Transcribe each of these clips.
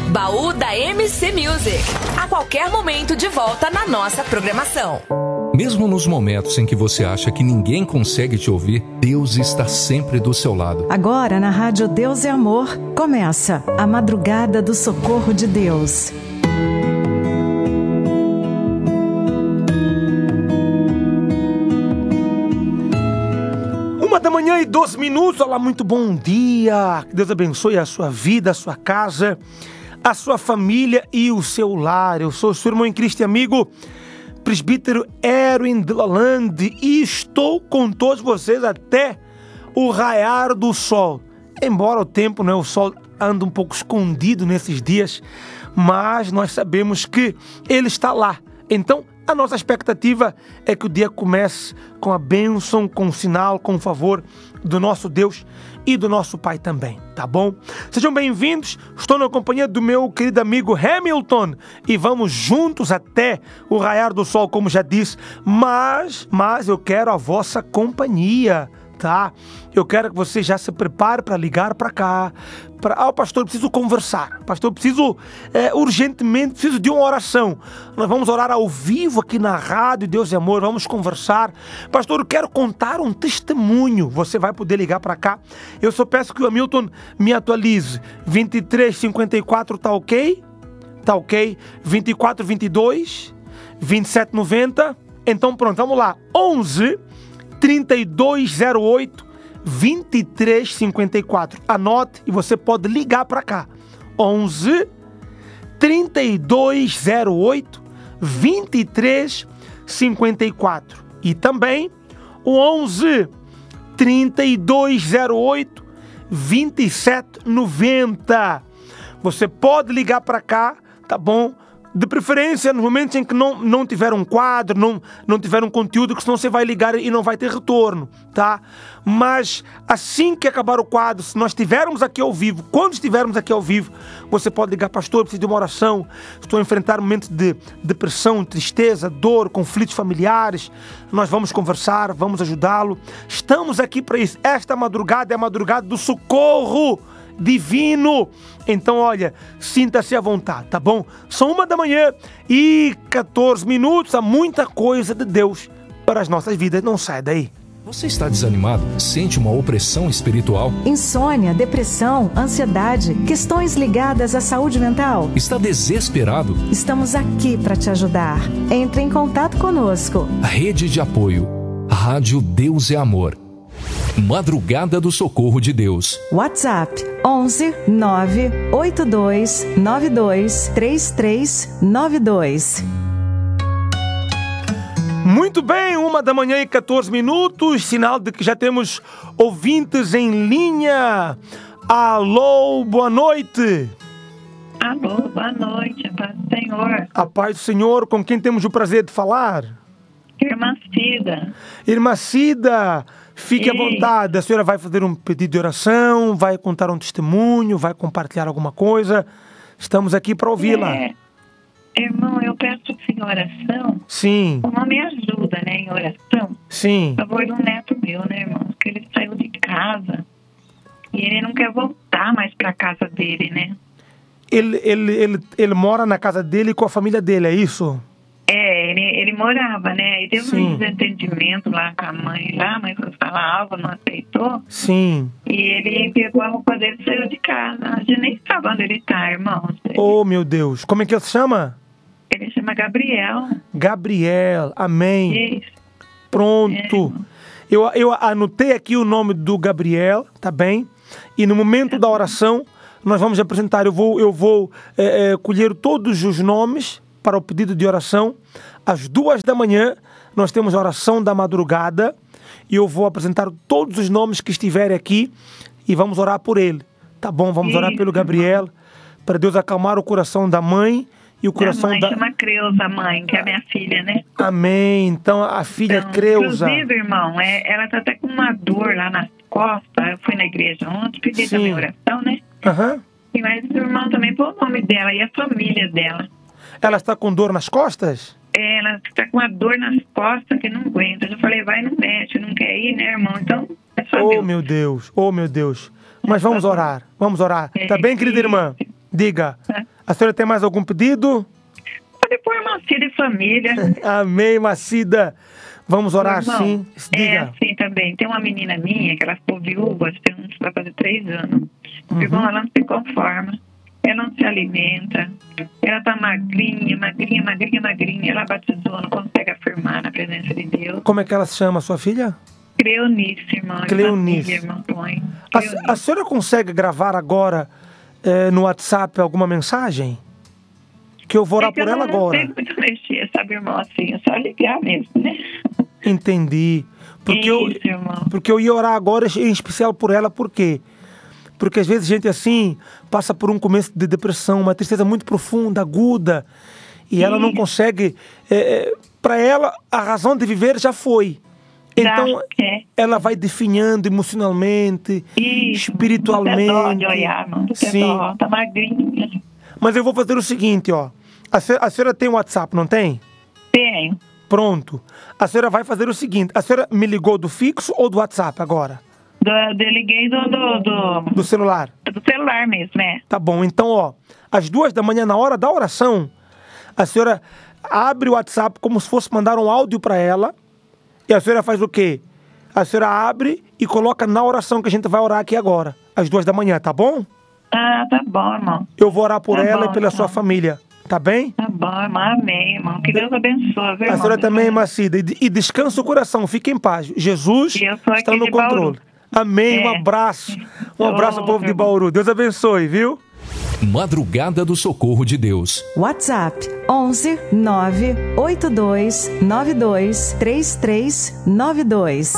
Baú da MC Music. A qualquer momento de volta na nossa programação. Mesmo nos momentos em que você acha que ninguém consegue te ouvir, Deus está sempre do seu lado. Agora na Rádio Deus é Amor, começa a Madrugada do Socorro de Deus. 1h12. Olá, muito bom dia. Que Deus abençoe a sua vida, a sua casa, a sua família e o seu lar. Eu sou o seu irmão em Cristo e amigo, presbítero Erwin de Lalande, e estou com todos vocês até o raiar do sol. Embora o tempo, o sol anda um pouco escondido nesses dias, mas nós sabemos que ele está lá. Então, a nossa expectativa é que o dia comece com a bênção, com o sinal, com o favor do nosso Deus e do nosso Pai também, tá bom? Sejam bem-vindos, estou na companhia do meu querido amigo Hamilton e vamos juntos até o raiar do sol, como já disse, mas eu quero a vossa companhia, tá? Eu quero que você já se prepare para ligar para cá. Pastor, preciso conversar. Pastor, urgentemente, preciso de uma oração. Nós vamos orar ao vivo aqui na rádio Deus é Amor, vamos conversar. Pastor, eu quero contar um testemunho. Você vai poder ligar para cá. Eu só peço que o Hamilton me atualize. 2354, tá ok? Tá ok. 2422, 2790. Então pronto, vamos lá. 11 3208 2354. Anote e você pode ligar para cá. 11 3208 2354. E também o 11 3208 2790. Você pode ligar para cá, tá bom? De preferência nos momentos em que não tiver um quadro, não tiver um conteúdo, que senão você vai ligar e não vai ter retorno, tá? Mas assim que acabar o quadro, se nós estivermos aqui ao vivo, quando estivermos aqui ao vivo, você pode ligar: pastor, preciso de uma oração, estou a enfrentar momentos de depressão, tristeza, dor, conflitos familiares. Nós vamos conversar, vamos ajudá-lo. Estamos aqui para isso. Esta madrugada é a madrugada do socorro divino. Então, olha, sinta-se à vontade, tá bom? São 1h14. Há muita coisa de Deus para as nossas vidas. Não sai daí. Você está desanimado? Sente uma opressão espiritual? Insônia, depressão, ansiedade, questões ligadas à saúde mental? Está desesperado? Estamos aqui para te ajudar. Entre em contato conosco. Rede de apoio. Rádio Deus é Amor. Madrugada do Socorro de Deus. WhatsApp 11 982 92 3392. Muito bem, 1h14, sinal de que já temos ouvintes em linha. Alô, boa noite. Alô, boa noite, a paz do Senhor. A paz do Senhor, com quem temos o prazer de falar? Irmã Cida. Irmã Cida, fique à vontade. A senhora vai fazer um pedido de oração, vai contar um testemunho, vai compartilhar alguma coisa. Estamos aqui para ouvi-la. Irmão, eu peço em oração. Sim. O nome ajuda, em oração. Sim. A favor do neto meu, irmão? Que ele saiu de casa e ele não quer voltar mais para casa dele, Ele mora na casa dele com a família dele, é isso? Ele morava, E teve um desentendimento lá com a mãe foi falava, não aceitou. Sim. E ele pegou a roupa dele e saiu de casa. A gente nem sabe onde ele tá, irmão. Oh, meu Deus. Como é que ele se chama? Ele chama Gabriel. Gabriel, amém. Isso. Pronto. Eu anotei aqui o nome do Gabriel, tá bem? E no momento da oração, nós vamos apresentar. Eu vou colher todos os nomes para o pedido de oração. Às 2h nós temos a oração da madrugada e eu vou apresentar todos os nomes que estiverem aqui e vamos orar por ele, tá bom? Vamos orar pelo Gabriel, para Deus acalmar o coração da mãe e o coração da... chama Creuza, mãe, que é a minha filha, Amém. Então a filha Creuza... Inclusive, irmão, ela tá até com uma dor lá nas costas. Eu fui na igreja ontem, pedi também oração, Aham. E mas o irmão também pôs o nome dela e a família dela. Ela está com dor nas costas? Ela está com uma dor nas costas que não aguenta. Eu falei, vai no médico, não quer ir, irmão? Então, é só Deus. Meu Deus, oh meu Deus. Mas vamos orar, Tá bem, querida irmã? Diga, a senhora tem mais algum pedido? Depois Macida e família. Amém, Macida. Vamos orar assim? Diga. Assim também. Tem uma menina minha que ela ficou viúva, vai fazer 3 anos. Ela não se conforma. Ela não se alimenta. Ela tá magrinha. Ela batizou, não consegue afirmar na presença de Deus. Como é que ela se chama, sua filha? Cleonice, irmão. Cleonice. A senhora consegue gravar agora no WhatsApp alguma mensagem? Que eu vou orar por ela agora. Eu não sei muito mexer, sabe, irmão? Assim, é só ligar mesmo, né? Entendi. Porque eu ia orar agora em especial por ela, por quê? Porque às vezes gente assim passa por um começo de depressão, uma tristeza muito profunda, aguda, e ela não consegue... para ela, a razão de viver já foi. Então, ela vai definhando emocionalmente, espiritualmente. Não tem dó de olhar, não. Sim. Tá magrinha. Mas eu vou fazer o seguinte, ó. A senhora tem WhatsApp, não tem? Tenho. Pronto. A senhora vai fazer o seguinte. A senhora me ligou do fixo ou do WhatsApp agora? Liguei do celular. Do celular mesmo, né? Tá bom. Então, ó. Às 2 da manhã, na hora da oração, a senhora abre o WhatsApp como se fosse mandar um áudio para ela. E a senhora faz o quê? A senhora abre e coloca na oração que a gente vai orar aqui agora. Às 2 da manhã, tá bom? Ah, tá bom, irmão. Eu vou orar por ela e pela sua família. Tá bem? Tá bom, irmão. Amém, irmão. Que Deus abençoe, viu, irmão? A senhora também, Macida. E descansa o coração. Fique em paz. Jesus está no controle. Amém. Um abraço. Um abraço ao povo de Bauru. Deus abençoe, viu? Madrugada do Socorro de Deus. WhatsApp 11 982 92 3392.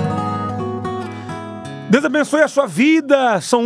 Deus abençoe a sua vida. São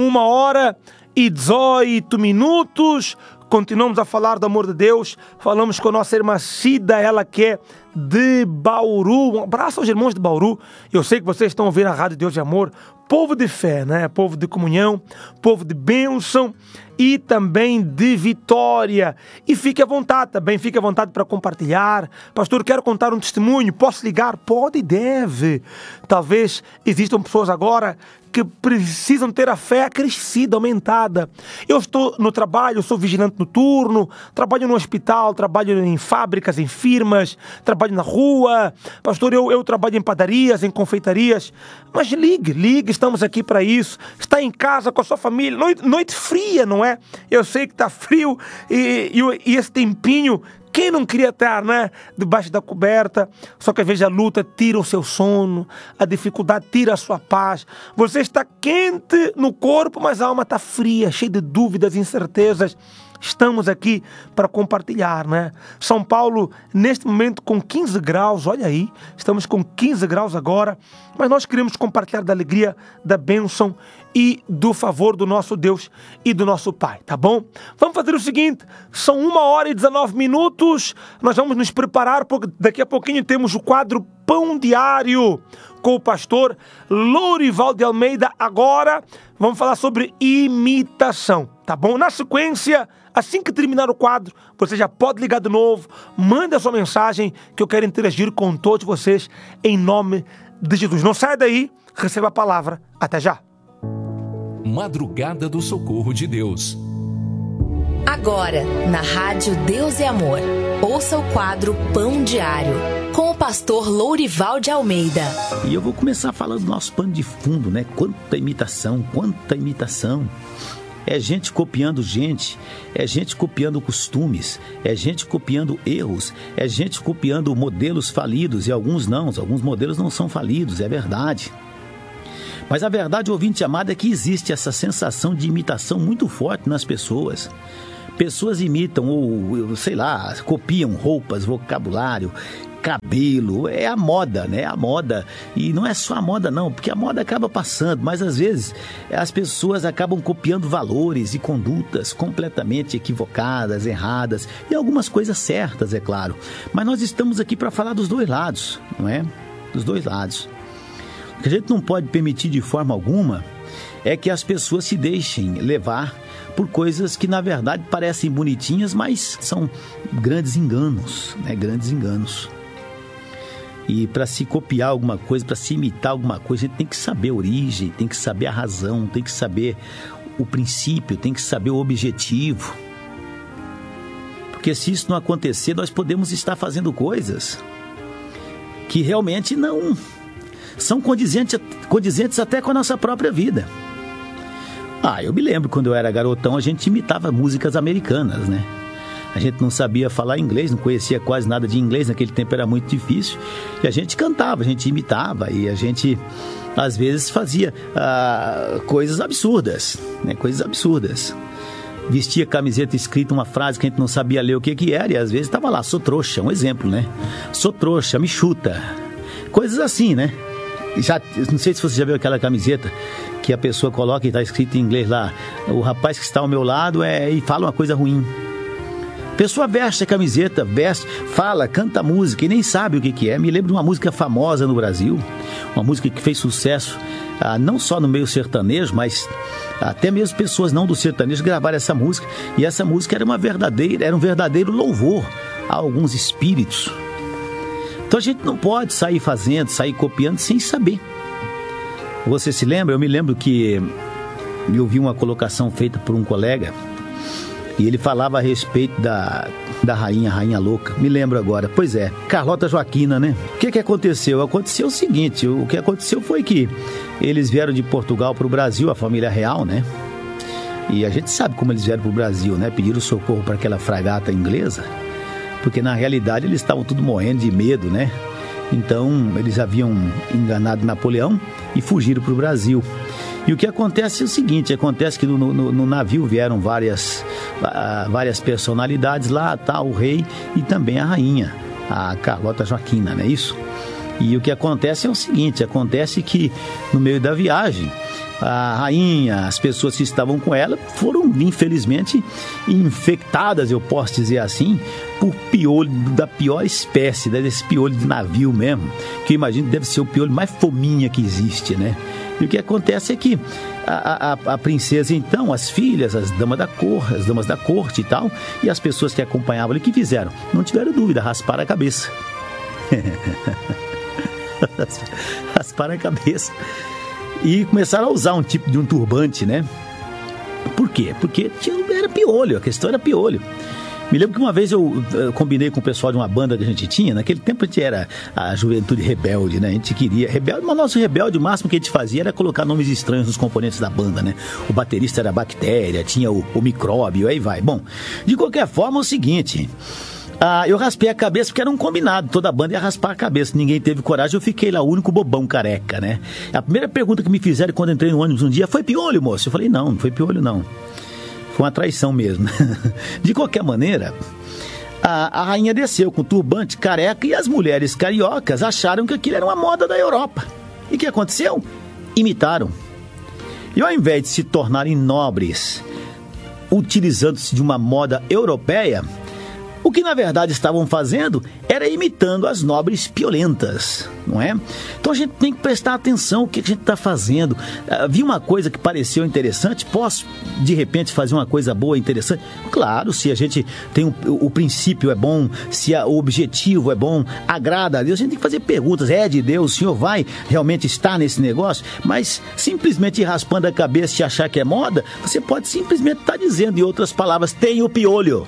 1h18. Continuamos a falar do amor de Deus. Falamos com a nossa irmã Cida, ela que é de Bauru. Um abraço aos irmãos de Bauru. Eu sei que vocês estão ouvindo a Rádio Deus de Amor. Povo de fé, né? Povo de comunhão, povo de bênção e também de vitória. E fique à vontade também, fique à vontade para compartilhar. Pastor, quero contar um testemunho. Posso ligar? Pode e deve. Talvez existam pessoas agora que precisam ter a fé acrescida, aumentada. Eu estou no trabalho, sou vigilante noturno, trabalho no hospital, trabalho em fábricas, em firmas, trabalho na rua. Pastor, eu trabalho em padarias, em confeitarias. Mas ligue, estamos aqui para isso. Está em casa com a sua família, noite fria, não é? Eu sei que está frio e esse tempinho... Quem não queria estar, né, debaixo da coberta? Só que às vezes a luta tira o seu sono, a dificuldade tira a sua paz. Você está quente no corpo, mas a alma está fria, cheia de dúvidas, incertezas. Estamos aqui para compartilhar, né? São Paulo, neste momento, com 15 graus, olha aí, estamos com 15 graus agora, mas nós queremos compartilhar da alegria, da bênção e do favor do nosso Deus e do nosso Pai, tá bom? Vamos fazer o seguinte, são 1h19, nós vamos nos preparar, porque daqui a pouquinho temos o quadro Pão Diário com o pastor Lourival de Almeida. Agora vamos falar sobre imitação, tá bom? Na sequência, assim que terminar o quadro, você já pode ligar de novo, manda a sua mensagem que eu quero interagir com todos vocês em nome de Jesus. Não saia daí, receba a palavra. Até já. Madrugada do Socorro de Deus. Agora, na Rádio Deus e Amor, ouça o quadro Pão Diário, com o pastor Lourival de Almeida. E eu vou começar falando do nosso pano de fundo, né? Quanta imitação. É gente copiando gente, é gente copiando costumes, é gente copiando erros, é gente copiando modelos falidos, e alguns modelos não são falidos, é verdade. Mas a verdade, ouvinte amado, é que existe essa sensação de imitação muito forte nas pessoas. Pessoas imitam ou, sei lá, copiam roupas, vocabulário, cabelo, é a moda, né? A moda. E não é só a moda não, porque a moda acaba passando, mas às vezes as pessoas acabam copiando valores e condutas completamente equivocadas, erradas, e algumas coisas certas, é claro. Mas nós estamos aqui para falar dos dois lados, não é? Dos dois lados. O que a gente não pode permitir de forma alguma é que as pessoas se deixem levar por coisas que na verdade parecem bonitinhas, mas são grandes enganos, né? Grandes enganos. E para se copiar alguma coisa, para se imitar alguma coisa, a gente tem que saber a origem, tem que saber a razão, tem que saber o princípio, tem que saber o objetivo. Porque se isso não acontecer, nós podemos estar fazendo coisas que realmente não são condizentes até com a nossa própria vida. Eu me lembro quando eu era garotão, a gente imitava músicas americanas, né? A gente não sabia falar inglês, não conhecia quase nada de inglês, naquele tempo era muito difícil. E a gente cantava, a gente imitava e a gente, às vezes, fazia coisas absurdas, né? Coisas absurdas. Vestia camiseta escrita uma frase que a gente não sabia ler o que era e às vezes estava lá, sou trouxa, um exemplo, né? Sou trouxa, me chuta. Coisas assim, né? Não sei se você já viu aquela camiseta que a pessoa coloca e está escrito em inglês lá, o rapaz que está ao meu lado e fala uma coisa ruim. A pessoa veste a camiseta, fala, canta música e nem sabe o que é. Me lembro de uma música famosa no Brasil, uma música que fez sucesso não só no meio sertanejo, mas até mesmo pessoas não do sertanejo gravaram essa música. E essa música era um verdadeiro louvor a alguns espíritos. Então a gente não pode sair copiando sem saber. Você se lembra? Eu me lembro que eu vi uma colocação feita por um colega e ele falava a respeito da rainha louca. Me lembro agora. Pois é, Carlota Joaquina, né? O que aconteceu? Aconteceu o seguinte, o que aconteceu foi que eles vieram de Portugal para o Brasil, a família real, né? E a gente sabe como eles vieram para o Brasil, né? Pediram socorro para aquela fragata inglesa, porque na realidade eles estavam tudo morrendo de medo, né? Então eles haviam enganado Napoleão e fugiram para o Brasil. E o que acontece é o seguinte, acontece que no navio vieram várias personalidades lá, tá, o rei e também a rainha, a Carlota Joaquina, não é isso? E o que acontece é o seguinte, acontece que no meio da viagem, a rainha, as pessoas que estavam com ela foram, infelizmente, infectadas, eu posso dizer assim, por piolho da pior espécie, desse piolho de navio mesmo, que eu imagino que deve ser o piolho mais fominha que existe, né? E o que acontece é que a princesa, então, as filhas, as damas da corte e tal, e as pessoas que acompanhavam ali, que fizeram? Não tiveram dúvida, rasparam a cabeça. Rasparam a cabeça. E começaram a usar um tipo de um turbante, né? Por quê? Porque era piolho, a questão era piolho. Me lembro que uma vez eu combinei com o pessoal de uma banda que a gente tinha. Naquele tempo a gente era a juventude rebelde, né? A gente queria... Rebelde, mas nosso rebelde, o máximo que a gente fazia era colocar nomes estranhos nos componentes da banda, né? O baterista era bactéria, tinha o micróbio, aí vai. Bom, de qualquer forma é o seguinte... eu raspei a cabeça porque era um combinado, toda a banda ia raspar a cabeça, ninguém teve coragem, eu fiquei lá, o único bobão careca, né? A primeira pergunta que me fizeram quando entrei no ônibus um dia, foi piolho, moço? Eu falei, não foi piolho não, foi uma traição mesmo. De qualquer maneira, a rainha desceu com turbante, careca, e as mulheres cariocas acharam que aquilo era uma moda da Europa. E o que aconteceu? Imitaram. E ao invés de se tornarem nobres, utilizando-se de uma moda europeia, o que na verdade estavam fazendo era imitando as nobres piolentas, não é? Então a gente tem que prestar atenção no que a gente está fazendo. Vi uma coisa que pareceu interessante, posso de repente fazer uma coisa boa, interessante? Claro, se a gente tem o princípio é bom, se o objetivo é bom, agrada a Deus, a gente tem que fazer perguntas, é de Deus, o Senhor vai realmente estar nesse negócio? Mas simplesmente ir raspando a cabeça e achar que é moda, você pode simplesmente estar dizendo, em outras palavras, tem o piolho.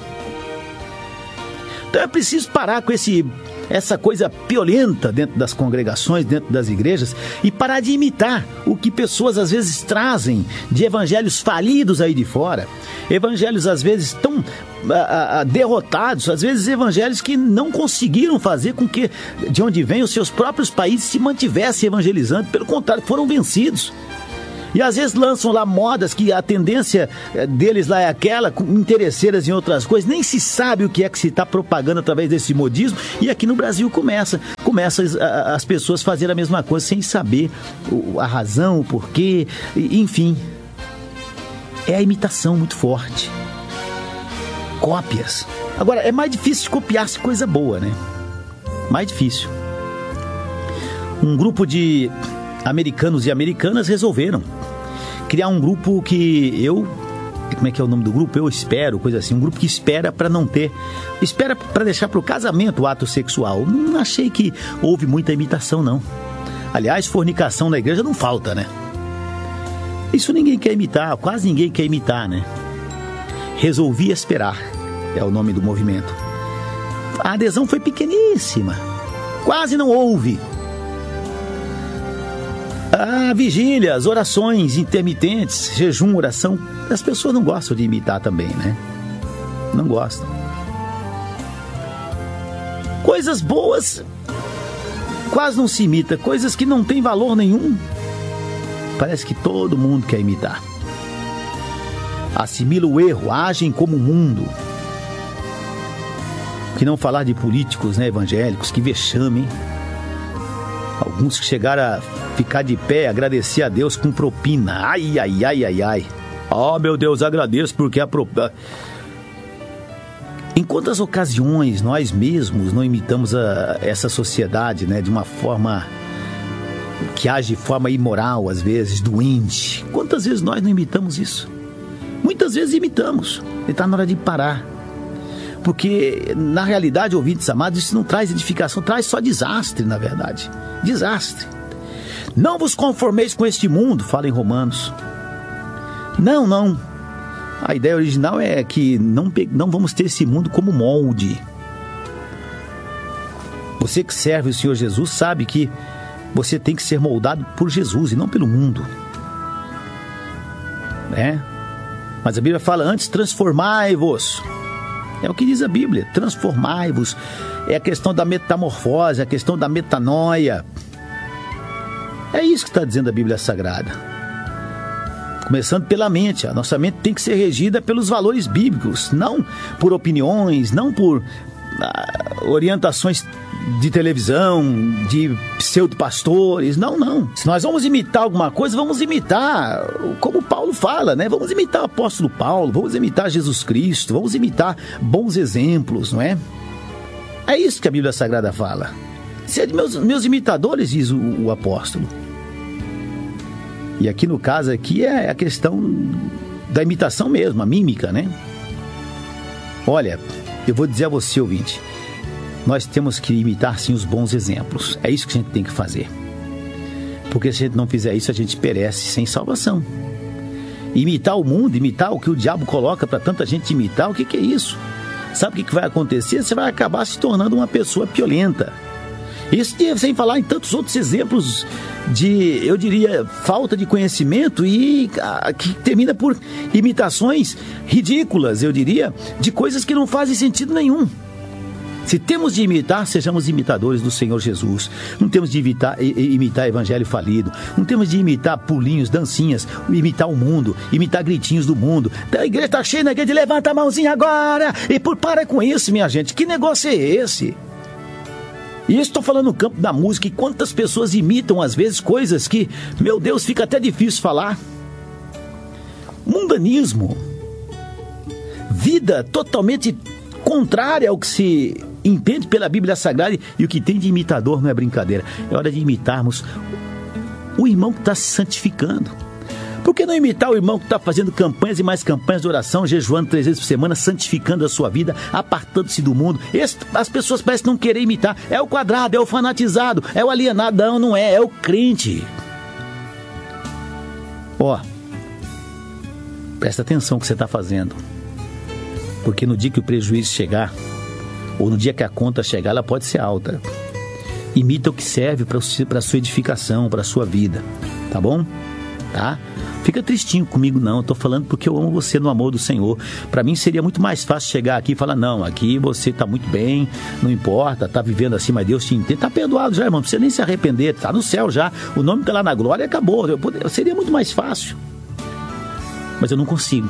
Então é preciso parar com essa coisa piolenta dentro das congregações, dentro das igrejas, e parar de imitar o que pessoas às vezes trazem de evangelhos falidos aí de fora, evangelhos às vezes tão derrotados, às vezes evangelhos que não conseguiram fazer com que de onde vêm os seus próprios países se mantivessem evangelizando, pelo contrário, foram vencidos. E às vezes lançam lá modas que a tendência deles lá é aquela, interesseiras em outras coisas, nem se sabe o que é que se está propagando através desse modismo, e aqui no Brasil começa as pessoas fazerem a mesma coisa sem saber a razão, o porquê, enfim. É a imitação muito forte. Cópias. Agora, é mais difícil de copiar-se coisa boa, né? Mais difícil. Um grupo de americanos e americanas resolveram criar um grupo que como é que é o nome do grupo? Eu espero, coisa assim, um grupo que espera para não ter, espera para deixar para o casamento o ato sexual. Não achei que houve muita imitação, não. Aliás, fornicação na igreja não falta, né? Isso ninguém quer imitar, quase ninguém quer imitar, né? Resolvi esperar, é o nome do movimento. A adesão foi pequeníssima, quase não houve. Vigílias, orações intermitentes, jejum, oração, as pessoas não gostam de imitar também, né? Não gostam. Coisas boas quase não se imita, coisas que não têm valor nenhum, parece que todo mundo quer imitar. Assimila o erro, agem como o mundo. Que não falar de políticos, né, evangélicos, que vexame, hein? Alguns que chegaram a ficar de pé, agradecer a Deus com propina. Ai, ai, ai, ai, ai. Oh, meu Deus, agradeço porque a propina... Em quantas ocasiões nós mesmos não imitamos essa sociedade, né, de uma forma que age de forma imoral, às vezes, doente? Quantas vezes nós não imitamos isso? Muitas vezes imitamos. E está na hora de parar. Porque, na realidade, ouvintes amados, isso não traz edificação, traz só desastre, na verdade. Desastre. Não vos conformeis com este mundo, fala em Romanos. Não. A ideia original é que não vamos ter esse mundo como molde. Você que serve o Senhor Jesus sabe que você tem que ser moldado por Jesus e não pelo mundo. Né? Mas a Bíblia fala antes, transformai-vos. É o que diz a Bíblia, transformai-vos. É a questão da metamorfose, a questão da metanoia. É isso que está dizendo a Bíblia Sagrada. Começando pela mente. A nossa mente tem que ser regida pelos valores bíblicos, não por opiniões, não por orientações de televisão, de pseudo-pastores. Não. Se nós vamos imitar alguma coisa, vamos imitar como Paulo fala, né? Vamos imitar o apóstolo Paulo, vamos imitar Jesus Cristo, vamos imitar bons exemplos, não é? É isso que a Bíblia Sagrada fala. Sede meus imitadores, diz o apóstolo. E aqui no caso aqui é a questão da imitação mesmo, a mímica, né? Olha, eu vou dizer a você, ouvinte, nós temos que imitar sim os bons exemplos. É isso que a gente tem que fazer. Porque se a gente não fizer isso, a gente perece sem salvação. Imitar o mundo, imitar o que o diabo coloca para tanta gente imitar, o que é isso? Sabe o que vai acontecer? Você vai acabar se tornando uma pessoa piolenta. Isso sem falar em tantos outros exemplos de, eu diria, falta de conhecimento e que termina por imitações ridículas, eu diria, de coisas que não fazem sentido nenhum. Se temos de imitar, sejamos imitadores do Senhor Jesus. Não temos de imitar evangelho falido. Não temos de imitar pulinhos, dancinhas, imitar o mundo, imitar gritinhos do mundo. A igreja está cheia, na igreja, levanta a mãozinha agora. Para com isso, minha gente. Que negócio é esse? E isso estou falando no campo da música. E quantas pessoas imitam, às vezes, coisas que, meu Deus, fica até difícil falar. Mundanismo. Vida totalmente contrária ao que se entende pela Bíblia Sagrada, e o que tem de imitador não é brincadeira. É hora de imitarmos o irmão que está se santificando. Por que não imitar o irmão que está fazendo campanhas e mais campanhas de oração, jejuando 3 vezes por semana, santificando a sua vida, apartando-se do mundo? As pessoas parecem não querer imitar. É o quadrado, é o fanatizado, é o alienado. Não é o crente. Presta atenção no que você está fazendo. Porque no dia que o prejuízo chegar, ou no dia que a conta chegar, ela pode ser alta. Imita o que serve para a sua edificação, para a sua vida. Tá bom? Tá? Fica tristinho comigo não, eu tô falando porque eu amo você no amor do Senhor. Para mim seria muito mais fácil chegar aqui e falar, não, aqui você tá muito bem, não importa, tá vivendo assim, mas Deus te entende, tá perdoado já, irmão, não precisa nem se arrepender, tá no céu já, o nome tá lá na glória e acabou. Seria muito mais fácil. Mas eu não consigo.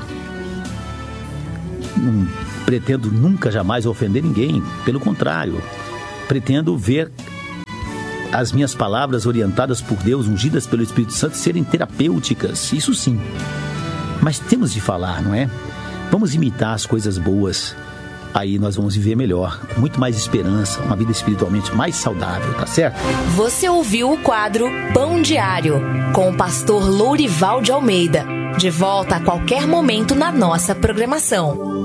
Não pretendo nunca, jamais ofender ninguém. Pelo contrário, pretendo ver as minhas palavras orientadas por Deus, ungidas pelo Espírito Santo, serem terapêuticas. Isso sim. Mas temos de falar, não é? Vamos imitar as coisas boas. Aí nós vamos viver melhor, muito mais esperança, uma vida espiritualmente mais saudável, tá certo? Você ouviu o quadro Pão Diário, com o pastor Lourival de Almeida. De volta a qualquer momento na nossa programação.